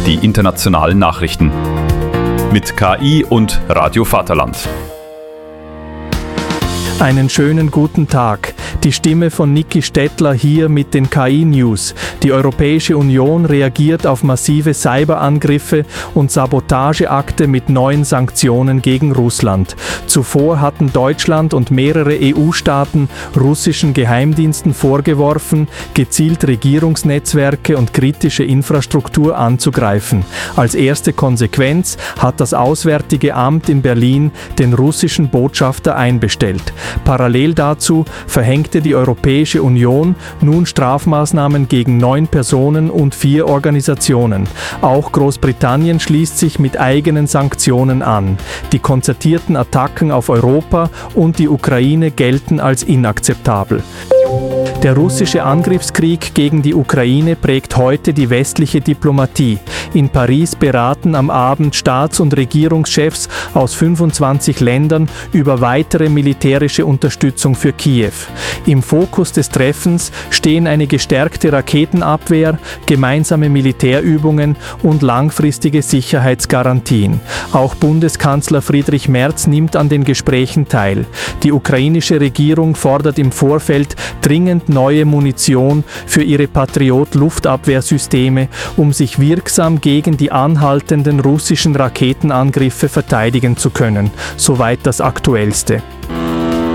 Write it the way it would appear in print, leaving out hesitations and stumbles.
die internationalen Nachrichten. Mit KI und Radio Vaterland. Einen schönen guten Tag. Die Stimme von Niki Stettler hier mit den KI-News. Die Europäische Union reagiert auf massive Cyberangriffe und Sabotageakte mit neuen Sanktionen gegen Russland. Zuvor hatten Deutschland und mehrere EU-Staaten russischen Geheimdiensten vorgeworfen, gezielt Regierungsnetzwerke und kritische Infrastruktur anzugreifen. Als erste Konsequenz hat das Auswärtige Amt in Berlin den russischen Botschafter einbestellt. Parallel dazu verhängte die Europäische Union nun Strafmaßnahmen gegen 9 Personen und 4 Organisationen. Auch Großbritannien schließt sich mit eigenen Sanktionen an. Die konzertierten Attacken auf Europa und die Ukraine gelten als inakzeptabel. Der russische Angriffskrieg gegen die Ukraine prägt heute die westliche Diplomatie. In Paris beraten am Abend Staats- und Regierungschefs aus 25 Ländern über weitere militärische Unterstützung für Kiew. Im Fokus des Treffens stehen eine gestärkte Raketenabwehr, gemeinsame Militärübungen und langfristige Sicherheitsgarantien. Auch Bundeskanzler Friedrich Merz nimmt an den Gesprächen teil. Die ukrainische Regierung fordert im Vorfeld dringend neue Munition für ihre Patriot-Luftabwehrsysteme, um sich wirksam gegen die anhaltenden russischen Raketenangriffe verteidigen zu können. Soweit das Aktuellste.